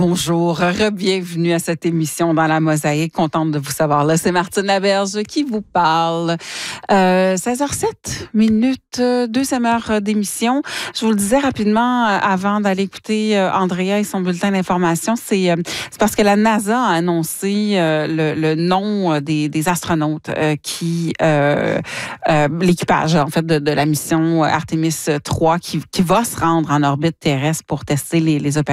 Bonjour, bienvenue à cette émission dans la Mosaïque. Contente de vous savoir là. C'est Martine Laberge qui vous parle. 16h07 minutes, deuxième heure d'émission. Je vous le disais rapidement avant d'aller écouter Andrea et son bulletin d'information. C'est parce que la NASA a annoncé le nom des astronautes qui l'équipage en fait de la mission Artemis 3 qui va se rendre en orbite terrestre pour tester les opérations